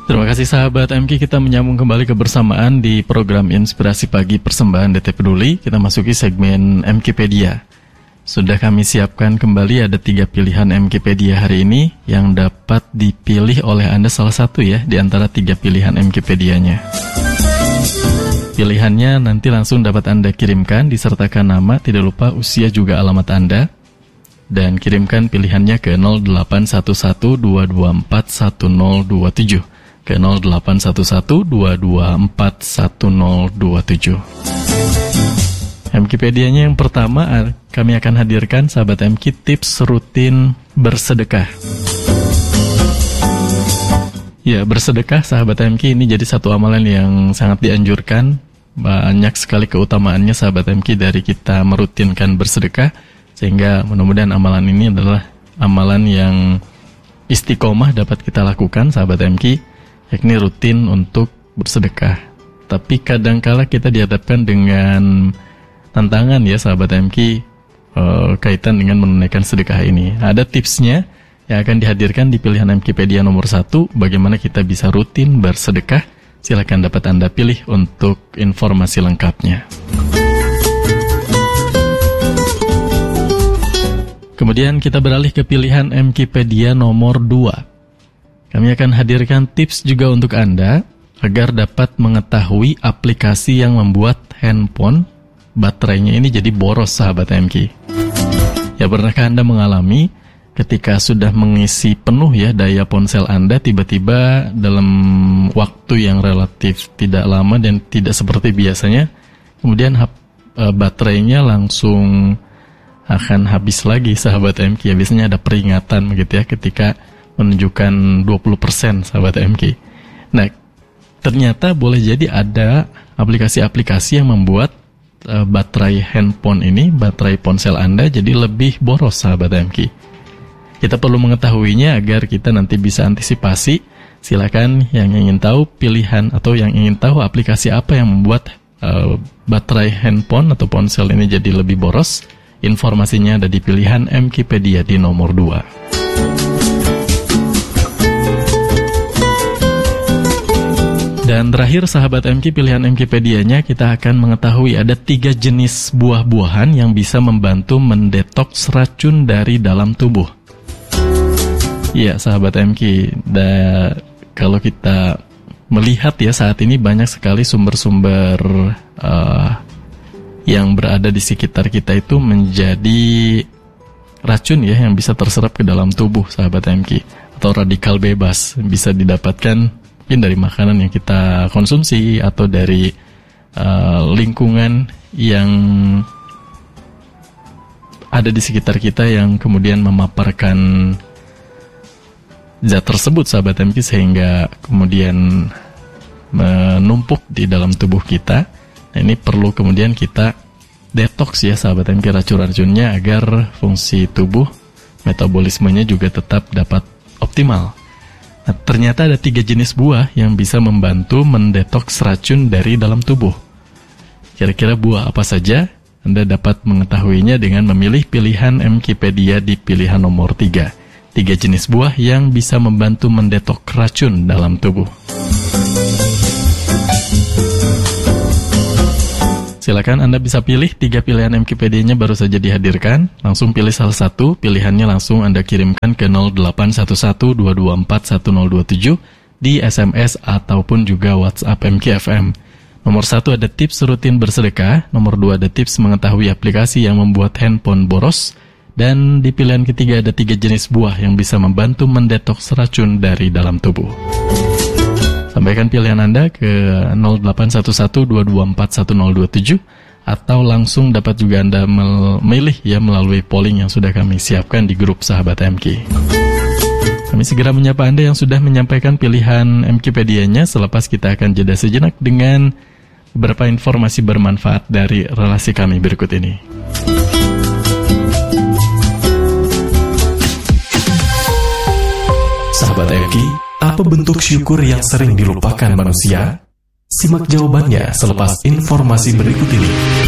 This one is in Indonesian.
Terima kasih sahabat MK, kita menyambung kembali kebersamaan di program Inspirasi Pagi Persembahan DT Peduli. Kita masuki segmen MKpedia. Sudah kami siapkan kembali ada 3 pilihan MKpedia hari ini yang dapat dipilih oleh Anda salah satu ya di antara 3 pilihan MKpedianya. Pilihannya nanti langsung dapat Anda kirimkan, disertakan nama, tidak lupa usia juga alamat Anda. Dan kirimkan pilihannya ke 0811-224-1027 ke 0811-224-1027. MKpedianya yang pertama, kami akan hadirkan sahabat MK tips rutin bersedekah. Ya, bersedekah sahabat MK ini jadi satu amalan yang sangat dianjurkan. Banyak sekali keutamaannya sahabat MK dari kita merutinkan bersedekah, sehingga mudah-mudahan amalan ini adalah amalan yang istiqomah dapat kita lakukan sahabat MK, yakni rutin untuk bersedekah. Tapi kadangkala kita dihadapkan dengan tantangan ya sahabat MK kaitan dengan menunaikan sedekah ini. Ada tipsnya yang akan dihadirkan di pilihan MKpedia nomor 1, bagaimana kita bisa rutin bersedekah. Silakan dapat Anda pilih untuk informasi lengkapnya. Kemudian kita beralih ke pilihan MKpedia nomor 2. Kami akan hadirkan tips juga untuk Anda agar dapat mengetahui aplikasi yang membuat handphone baterainya ini jadi boros sahabat MK. Ya, pernahkah Anda mengalami ketika sudah mengisi penuh ya daya ponsel Anda, tiba-tiba dalam waktu yang relatif tidak lama dan tidak seperti biasanya, kemudian baterainya langsung akan habis lagi sahabat MK. Ya, biasanya ada peringatan begitu ya ketika menunjukkan 20% sahabat MK. Nah, ternyata boleh jadi ada aplikasi-aplikasi yang membuat baterai handphone ini, baterai ponsel Anda jadi lebih boros sahabat MK. Kita perlu mengetahuinya agar kita nanti bisa antisipasi. Silakan yang ingin tahu pilihan atau yang ingin tahu aplikasi apa yang membuat baterai handphone atau ponsel ini jadi lebih boros, informasinya ada di pilihan MKpedia di nomor 2. Dan terakhir sahabat MK, pilihan MKpedianya kita akan mengetahui ada 3 jenis buah-buahan yang bisa membantu mendetoks racun dari dalam tubuh. Ya sahabat MK, kalau kita melihat ya saat ini banyak sekali sumber-sumber yang berada di sekitar kita itu menjadi racun ya yang bisa terserap ke dalam tubuh sahabat MK, atau radikal bebas bisa didapatkan mungkin dari makanan yang kita konsumsi atau dari lingkungan yang ada di sekitar kita yang kemudian memaparkan zat tersebut sahabat MK, sehingga kemudian menumpuk di dalam tubuh kita. Nah, ini perlu kemudian kita detoks ya sahabat MK racun-racunnya agar fungsi tubuh, metabolismenya juga tetap dapat optimal. Nah, ternyata ada 3 jenis buah yang bisa membantu mendetoks racun dari dalam tubuh. Kira-kira buah apa saja? Anda dapat mengetahuinya dengan memilih pilihan MKpedia di pilihan nomor 3. 3 jenis buah yang bisa membantu mendetoks racun dalam tubuh. Silakan Anda bisa pilih 3 pilihan MKpedianya baru saja dihadirkan. Langsung pilih salah satu, pilihannya langsung Anda kirimkan ke 0811-224-1027 di SMS ataupun juga WhatsApp MKFM. Nomor 1 ada tips rutin bersedekah, nomor 2 ada tips mengetahui aplikasi yang membuat handphone boros, dan di pilihan ketiga ada 3 jenis buah yang bisa membantu mendetoks racun dari dalam tubuh. Sampaikan pilihan Anda ke 0811-224-1027 atau langsung dapat juga Anda memilih ya melalui polling yang sudah kami siapkan di grup sahabat MK. Kami segera menyapa Anda yang sudah menyampaikan pilihan MKpedianya selepas kita akan jeda sejenak dengan beberapa informasi bermanfaat dari relasi kami berikut ini. Sahabat MK, apa bentuk syukur yang sering dilupakan manusia? Simak jawabannya selepas informasi berikut ini.